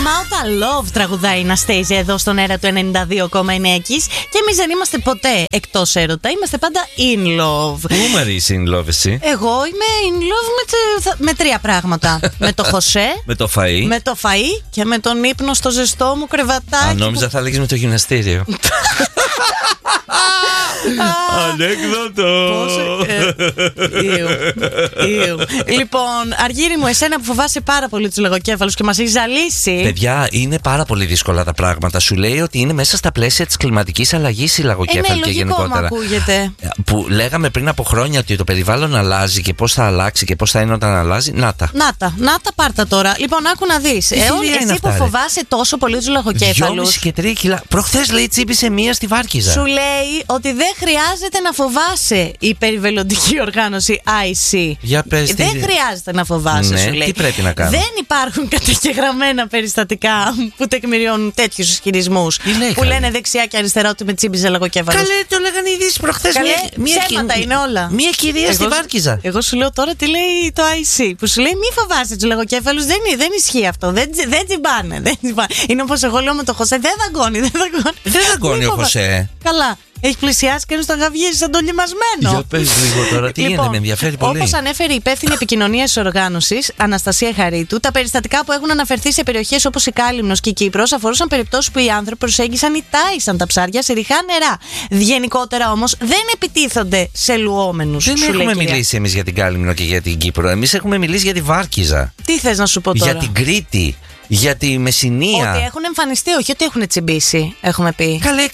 Mouth Love τραγουδάει η Anastasia εδώ στον αέρα του 92,9 Kiss. Και εμείς δεν είμαστε ποτέ εκτός έρωτα, είμαστε πάντα in love. Πού είσαι in love εσύ? Εγώ είμαι in love με τρία πράγματα. Με το Χωσέ, με το φαΐ, με το φαΐ και με τον ύπνο στο ζεστό μου κρεβατάκι. Αν νόμιζα θα λέγεις με το γυμναστήριο. Ανέκδοτο. Λοιπόν, Αργύρι μου, εσένα που φοβάσαι πάρα πολύ τους λογοκέφαλους και μας έχει ζαλίσει. Παιδιά, είναι πάρα πολύ δύσκολα τα πράγματα. Σου λέει ότι είναι μέσα στα πλαίσια της κλιματικής αλλαγής οι λογοκέφαλοι και γενικότερα. Που λέγαμε πριν από χρόνια ότι το περιβάλλον αλλάζει και πώς θα αλλάξει και πώς θα είναι όταν αλλάζει. Να τα πάρτα τώρα. Λοιπόν, άκου να δεις. Εσύ που φοβάσαι τόσο πολύ τους λογοκέφαλους. 2,5 και 3 κιλά. Προχθές λέει τσίπησε μία στη Βάρκιζα. Σου λέει ότι δεν χρειάζεται να φοβάσαι η περιβαλλοντική οργάνωση IC. Για πες, δεν χρειάζεται να φοβάσαι, σου λέει. Τι πρέπει να κάνω? Δεν υπάρχουν καταγεγραμμένα περιστατικά που τεκμηριώνουν τέτοιους ισχυρισμούς. Που λένε δεξιά και αριστερά ότι με τσίμπησε λογοκέφαλος. Καλέ, το λέγανε οι ειδήσεις προχθές. Ψέματα είναι όλα. Μία κυρία στη Βάρκιζα. Εγώ σου λέω τώρα τι λέει το IC. Που σου λέει μη φοβάσαι τους λογοκέφαλους. Δεν ισχύει αυτό. Δεν τσιμπάνε. Είναι όπως εγώ λέω με το Χωσέ. Δεν δαγκώνει. Δεν δαγκώνει ο Χωσέ. Καλά. Έχει πλησιάσει και είναι στον γαβγίζει σαν τον λιμασμένο. Για πες λίγο τώρα, τι γίνεται, με ενδιαφέρει πολύ. Όπως ανέφερε η υπεύθυνη επικοινωνία της οργάνωσης, Αναστασία Χαρίτου, τα περιστατικά που έχουν αναφερθεί σε περιοχές όπως η Κάλυμνος και η Κύπρος αφορούσαν περιπτώσεις που οι άνθρωποι προσέγγισαν ή τάισαν τα ψάρια σε ρηχά νερά. Γενικότερα όμως δεν επιτίθονται σε λουόμενους. Δεν έχουμε μιλήσει εμείς για την Κάλυμνο και για την Κύπρο. Εμείς έχουμε μιλήσει για τη Βάρκιζα. Τι θες να σου πω τώρα? Για την Κρήτη. Για τη Μεσσηνία. Ότι έχουν εμφανιστεί, όχι ότι έχουν τσιμπήσει, έχουμε πει. Καλέ,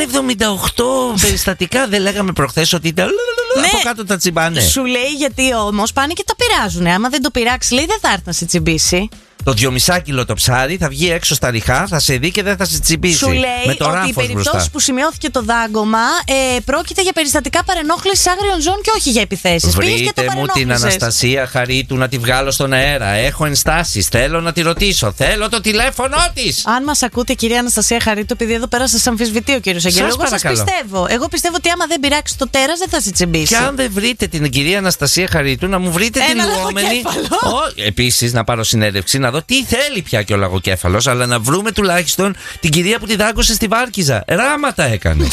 178 περιστατικά δεν λέγαμε προχθές ότι ήταν. Ναι, από κάτω τα τσιμπάνε. Σου λέει γιατί όμως πάνε και τα πειράζουνε. Άμα δεν το πειράξει, λέει δεν θα έρθει να σε τσιμπήσει. Το 2,5 κιλό το ψάρι θα βγει έξω στα ριχά, θα σε δει και δεν θα σε τσιμπήσει. Σου λέει με το ότι οι περιπτώσεις που σημειώθηκε το δάγκωμα πρόκειται για περιστατικά παρενόχλησης άγριων ζώων και όχι για επιθέσεις. Βρείτε μου την Αναστασία Χαρίτου να τη βγάλω στον αέρα. Έχω ενστάσεις. Θέλω να τη ρωτήσω. Θέλω το τηλέφωνό της. Αν μας ακούτε, κυρία Αναστασία Χαρίτου, επειδή εδώ πέρα σας αμφισβητεί ο κύριος Αγγέλου, εγώ σας πιστεύω. Εγώ πιστεύω ότι άμα δεν πειράξει το τέρας δεν θα σε τσιμπήσει. Και αν δεν βρείτε την κυρία Αναστασία Χαρίτου, να μου βρείτε την λουόμενη. Επίσης, να πάρω συνέντευξη να δω τι θέλει πια και ο λαγοκέφαλος, αλλά να βρούμε τουλάχιστον την κυρία που τη δάγκωσε στη Βάρκιζα. Ράματα έκανε.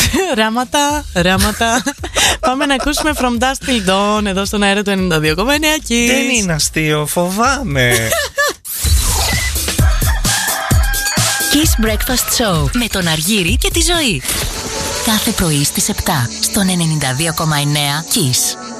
Ράματα. Πάμε να ακούσουμε From Dusk Till Dawn εδώ στον αέρα του 92,9 Kiss. Δεν είναι αστείο, φοβάμαι. Kiss Breakfast Show με τον Αργύρη και τη Ζωή. Κάθε πρωί στις 7 στον 92,9 Kiss.